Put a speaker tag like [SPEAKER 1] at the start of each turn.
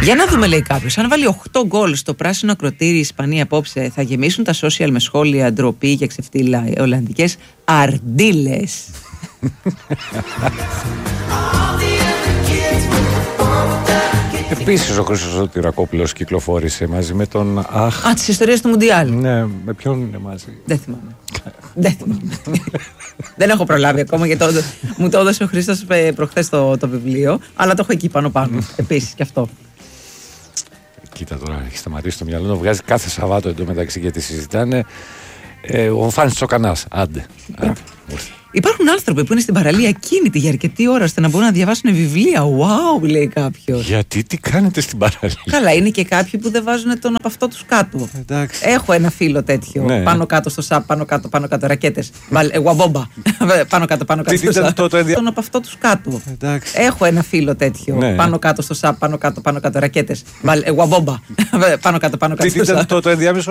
[SPEAKER 1] Για να δούμε, λέει κάποιος, αν βάλει 8 γκολ στο πράσινο ακροτήρι η Ισπανία απόψε, θα γεμίσουν τα social με σχόλια ντροπή για ξεφτύλα ολλανδικές αρντίλες.
[SPEAKER 2] Επίσης ο Χρήστος Τυρακόπουλος κυκλοφόρησε μαζί με τον
[SPEAKER 1] τις ιστορίες του Μουντιάλ.
[SPEAKER 2] Ναι, με ποιον είναι μαζί?
[SPEAKER 1] Δεν θυμάμαι. Δεν έχω προλάβει ακόμα, γιατί μου το έδωσε ο Χρήστος προχθές το βιβλίο, αλλά το έχω εκεί πάνω. Επίσης και αυτό.
[SPEAKER 2] Κοίτα τώρα, έχει σταματήσει το μυαλό, το βγάζει κάθε Σαββάτο εντωμεταξύ, γιατί συζητάνε. Ο Φάνης Τσοκανάς. Άντε.
[SPEAKER 1] Υπάρχουν άνθρωποι που είναι στην παραλία κίνητοι για αρκετή ώρα ώστε να μπορούν να διαβάσουν βιβλία. Wow, λέει κάποιος.
[SPEAKER 2] Γιατί, τι κάνετε στην παραλία?
[SPEAKER 1] Καλά, είναι και κάποιοι που δεν βάζουν τον από αυτό τους κάτω.
[SPEAKER 2] Εντάξει.
[SPEAKER 1] Έχω ένα φίλο τέτοιο. Ναι. Πάνω κάτω στο σαπ, πάνω κάτω ρακέτες. Γουαμπόμπα. πάνω κάτω στο σαπ. Τον από αυτό τους κάτω.
[SPEAKER 2] Εντάξει.
[SPEAKER 1] Έχω ένα φίλο τέτοιο. Ναι. Πάνω κάτω στο σαπ, πάνω κάτω ρακέτες. Γουαμπόμπα. πάνω κάτω στο σαπ.
[SPEAKER 2] Το ενδιάμεσο.